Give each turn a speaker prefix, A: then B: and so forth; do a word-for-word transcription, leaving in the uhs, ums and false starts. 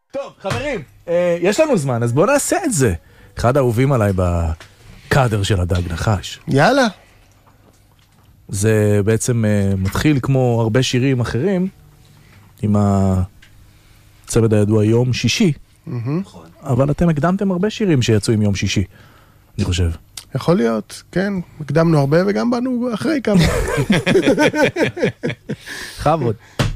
A: טוב, חברים, יש לנו זמן, אז בואו נעשה את זה. אחד האהובים עליי בקאדר של הדג נחש.
B: יאללה.
A: זה בעצם מתחיל כמו הרבה שירים אחרים, עם הצמד הידוע יום שישי. אבל אתם הקדמתם הרבה שירים שיצאו עם יום שישי, אני חושב.
B: יכול להיות, כן. הקדמנו הרבה וגם באנו אחרי כמה.
A: חבוד.